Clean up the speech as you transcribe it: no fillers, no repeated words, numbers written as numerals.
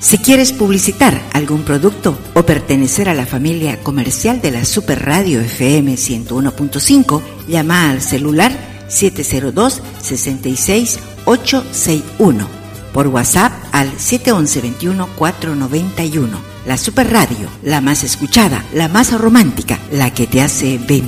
Si quieres publicitar algún producto o pertenecer a la familia comercial de la Super Radio FM 101.5, llama al celular 702-66861. Por WhatsApp al 711-21-491. La Super Radio, la más escuchada, la más romántica, la que te hace venir.